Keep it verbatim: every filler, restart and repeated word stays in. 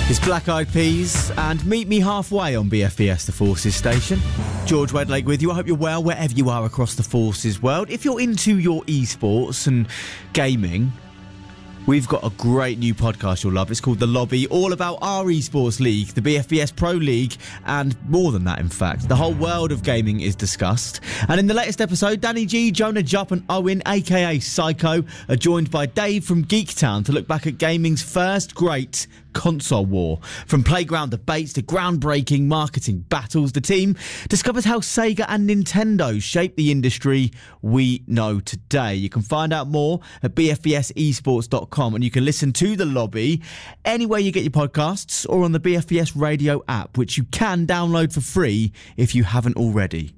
It's Black Eyed Peas and Meet Me Halfway on B F B S, the Forces station. George Wedlake with you. I hope you're well wherever you are across the Forces world. If you're into your esports and gaming, we've got a great new podcast you'll love. It's called The Lobby, all about our esports league, the B F B S Pro League, and more than that, in fact. The whole world of gaming is discussed. And in the latest episode, Danny G, Jonah Jupp and Owen, a k a. Psycho, are joined by Dave from Geektown to look back at gaming's first great console war. From playground debates to groundbreaking marketing battles, the team discovers how Sega and Nintendo shaped the industry we know today. You can find out more at b f b s esports dot com, and you can listen to The Lobby anywhere you get your podcasts or on the B F B S radio app, which you can download for free if you haven't already.